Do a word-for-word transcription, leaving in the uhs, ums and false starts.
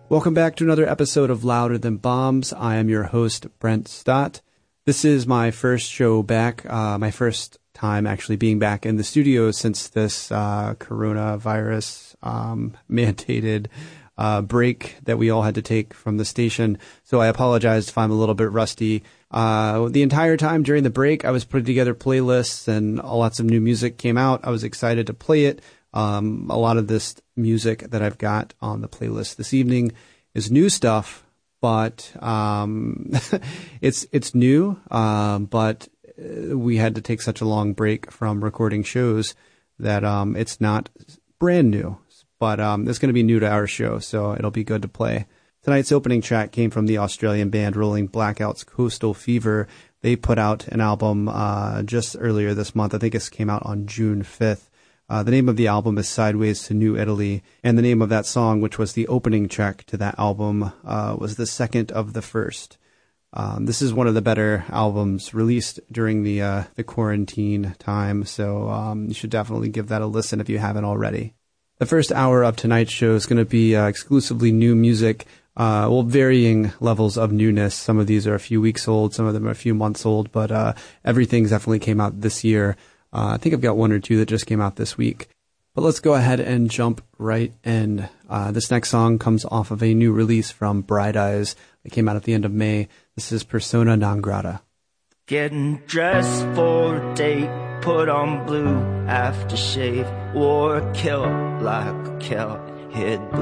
Welcome back to another episode of Louder Than Bombs. I am your host, Brent Stott. This is my first show back, uh, my first time actually being back in the studio since this uh, coronavirus um, mandated uh, break that we all had to take from the station. So I apologize if I'm a little bit rusty. Uh, the entire time during the break, I was putting together playlists and lots of new music came out. I was excited to play it. Um, a lot of this music that I've got on the playlist this evening is new stuff, but um, it's it's new. Um, but we had to take such a long break from recording shows that um, it's not brand new. But um, it's going to be new to our show, so it'll be good to play. Tonight's opening track came from the Australian band Rolling Blackout's Coastal Fever. They put out an album uh, just earlier this month. I think it came out on June fifth. Uh, the name of the album is Sideways to New Italy, and the name of that song, which was the opening track to that album, uh, was the second of the first. Um, this is one of the better albums released during the uh, the quarantine time, so um, you should definitely give that a listen if you haven't already. The first hour of tonight's show is going to be uh, exclusively new music, uh, well, varying levels of newness. Some of these are a few weeks old, some of them are a few months old, but uh, everything's definitely came out this year. Uh, I think I've got one or two that just came out this week. But let's go ahead and jump right in. Uh, this next song comes off of a new release from Bright Eyes. It came out at the end of May. This is Persona Non Grata. Getting dressed for a date, put on blue aftershave, wore a kilt like a Celt, hid the